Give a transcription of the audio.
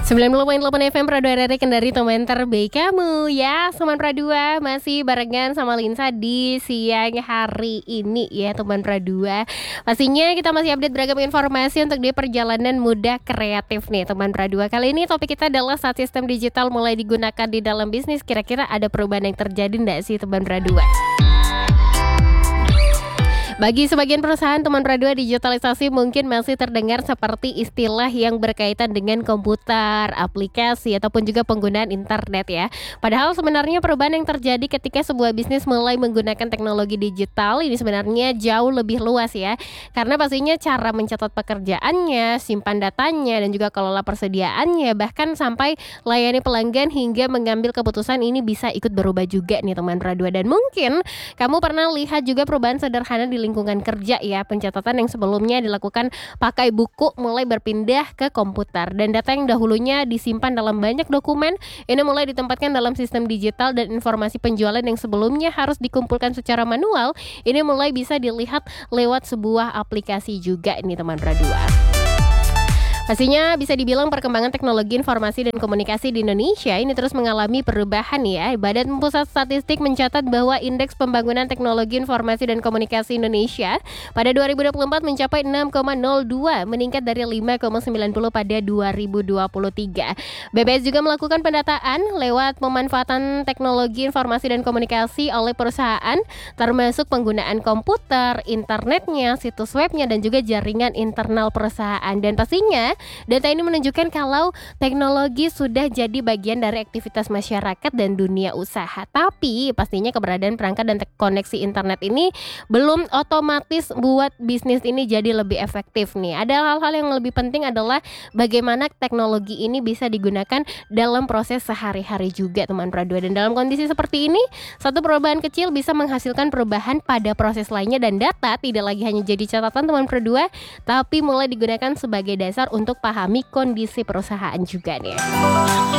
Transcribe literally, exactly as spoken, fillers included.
sembilan puluh koma delapan F M Pradu R R Kendari, teman terbaik kamu ya. Teman Pradua masih barengan sama Linsa di siang hari ini ya teman Pradua. Pastinya kita masih update beragam informasi untuk di perjalanan muda kreatif nih teman Pradua. Kali ini topik kita adalah saat sistem digital mulai digunakan di dalam bisnis, kira-kira ada perubahan yang terjadi enggak sih teman Pradua? Bagi sebagian perusahaan teman Pradua, digitalisasi mungkin masih terdengar seperti istilah yang berkaitan dengan komputer, aplikasi, ataupun juga penggunaan internet ya. Padahal sebenarnya perubahan yang terjadi ketika sebuah bisnis mulai menggunakan teknologi digital ini sebenarnya jauh lebih luas ya. Karena pastinya cara mencatat pekerjaannya, simpan datanya, dan juga kelola persediaannya, bahkan sampai layani pelanggan hingga mengambil keputusan ini bisa ikut berubah juga nih teman Pradua. Dan mungkin kamu pernah lihat juga perubahan sederhana di lingkungan kerja ya, pencatatan yang sebelumnya dilakukan pakai buku mulai berpindah ke komputer, dan data yang dahulunya disimpan dalam banyak dokumen ini mulai ditempatkan dalam sistem digital, dan informasi penjualan yang sebelumnya harus dikumpulkan secara manual ini mulai bisa dilihat lewat sebuah aplikasi juga ini teman Pradua. Pastinya bisa dibilang perkembangan teknologi informasi dan komunikasi di Indonesia ini terus mengalami perubahan ya. Badan Pusat Statistik mencatat bahwa Indeks Pembangunan Teknologi Informasi dan Komunikasi Indonesia pada dua ribu dua puluh empat mencapai enam koma nol dua, meningkat dari lima koma sembilan nol pada dua ribu dua puluh tiga. B P S juga melakukan pendataan lewat pemanfaatan teknologi informasi dan komunikasi oleh perusahaan, termasuk penggunaan komputer, internetnya, situs webnya, dan juga jaringan internal perusahaan. Dan pastinya data ini menunjukkan kalau teknologi sudah jadi bagian dari aktivitas masyarakat dan dunia usaha. Tapi pastinya keberadaan perangkat dan koneksi internet ini belum otomatis buat bisnis ini jadi lebih efektif nih. Ada hal-hal yang lebih penting adalah bagaimana teknologi ini bisa digunakan dalam proses sehari-hari juga teman Pradua. Dan dalam kondisi seperti ini, satu perubahan kecil bisa menghasilkan perubahan pada proses lainnya, dan data tidak lagi hanya jadi catatan teman Pradua, tapi mulai digunakan sebagai dasar untuk untuk pahami kondisi perusahaan juga nih.